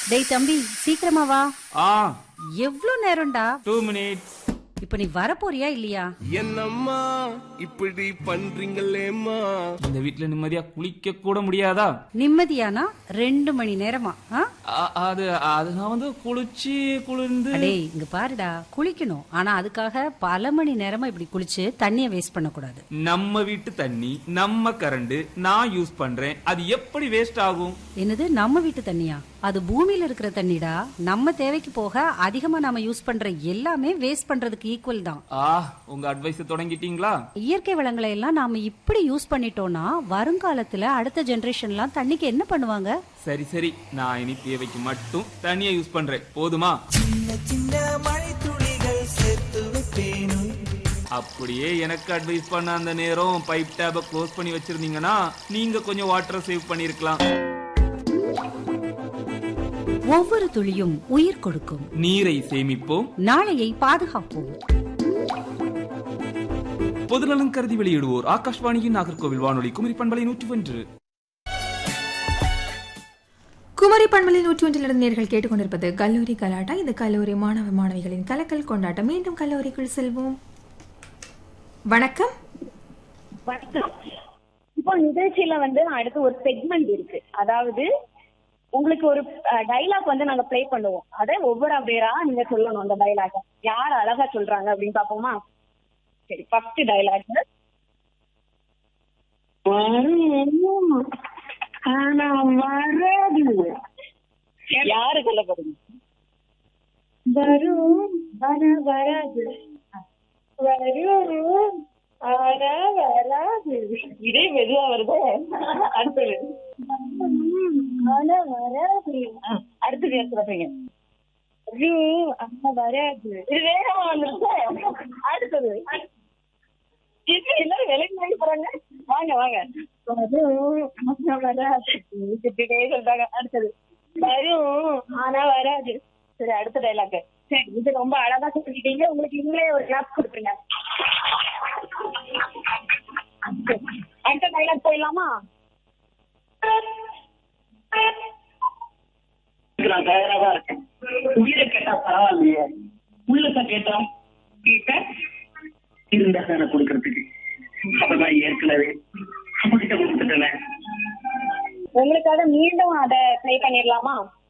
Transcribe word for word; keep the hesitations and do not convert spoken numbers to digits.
டேய் தம்பி, சீக்கிரமா வா. ஆ எவ்ளோ நேரம்டா? Two minutes. இப்ப நீ வரப்போறியா இல்லையா? என்னம்மா இப்படி பண்றீங்களேம்மா? இந்த வீட்ல நிம்மதியா குளிக்க கூட முடியாதா? நிம்மதியானா ரெண்டு மணி நேரமா? அ- அது அது நான் வந்து குளிச்சு குளிர்ந்து. டேய் இங்க பாருடா, குளிக்கணும். ஆனா அதுக்காக பல மணி நேரமா இப்படி குளிச்சு தண்ணிய வேஸ்ட் பண்ண கூடாது. நம்ம வீட்டு தண்ணி நம்ம கரண்ட் நான் யூஸ் பண்றேன், அது எப்படி வேஸ்ட் ஆகும்? என்னது நம்ம வீட்டு தண்ணியா? அது பூமியில இருக்கிற தண்ணிடா. நம்ம தேவைக்கு போக அதிகமா நாம யூஸ் பண்ற எல்லாமே வேஸ்ட் பண்றதுக்கு ஈக்குவல் தான். ஆ உங்க அட்வைஸ் தொடங்கிட்டீங்களா? இயற்கை வளங்களை எல்லாம் நாம இப்படி யூஸ் பண்ணிட்டோம்னா வருங்காலத்துல அடுத்த ஜெனரேஷன்லாம் தண்ணிக்கு என்ன பண்ணுவாங்க? சரி சரி, நான் இனி தேவைக்கு மட்டும் தண்ணியை யூஸ் பண்றேன், போதுமா? சின்ன சின்ன மழை துளிகள் சேர்த்து வைப்பேனும். அப்படியே எனக்கு அட்வைஸ் பண்ண அந்த நேரம் பைப் டேப க்ளோஸ் பண்ணி வச்சிருந்தீங்கன்னா நீங்க கொஞ்சம் வாட்டர் சேவ் பண்ணிருக்கலாம். ஒவ்வொரு துளியும் உயிர் கொடுக்கும். நீரை சேமிப்போம், நாளையை பாதுகாப்போம். பொதுநலன் கருதி வெளியிடுவோர் ஆகாஷ்வாணியின் நாகர்கோவில் வானொலி குமரி பண்பலை நூற்றி ஒன்று. குமரி பண்பலை நூற்றி ஒன்றிலிருந்து நேர்கள் கேட்டுக்கொண்டிருப்பது கல்லூரி கலாட்டா. இது கல்லூரி மாணவ மாணவிகளின் கலக்கல் கொண்டாட்டம். மீண்டும் கல்லூரிக்குள் செல்வோம். வணக்கம். வணக்கம். இப்போ நிகழ்ச்சியில வந்து அடுத்து ஒரு செக்மெண்ட் இருக்கு. அதாவது உங்களுக்கு ஒரு டைலாக் வந்து நாங்க ப்ளே பண்ணுவோம். அதை ஒவ்வொரு பேரா நீங்க சொல்லணும். அந்த டைலாக யார் அழகா சொல்றாங்க அப்படின்னு பாப்போமா? சரி, ஃபர்ஸ்ட் டைலாக். யாரு சொல்ல போறீங்க? வரும் வர வராது, வரும் ஆனா வராது. இதே மெதுவா வருது. அடுத்தது ஆனா வராது. அடுத்தது யார் சொல்றீங்க? ஆனா வராது. இது வேகமா வந்துருச்சு. அடுத்தது எல்லாரும் விலைக்கு வாங்கி போறாங்க. வாங்க வாங்க. வராது சொல்றாங்க. அடுத்தது வரும் ஆனா வராது. சரி, அடுத்த டைலாக். சரி, இது ரொம்ப அழகா சொல்லிட்டீங்க. உங்களுக்கு நீங்களே ஒரு கிளாப் கொடுப்பீங்க. அடுத்த டைலாக் போயிடலாமா? நான் தயாராக இருக்கேன். உயிரை கேட்டா பரவாயில்லையே, உள்ளத்தை கேட்டா கேட்ட இருந்தா தானே கொடுக்கறதுக்கு. அப்பதான் ஏற்கனவே அவங்கிட்ட கொடுத்துட்டேன். உங்களுக்காக மீண்டும் அதை ப்ளே பண்ணிடலாமா?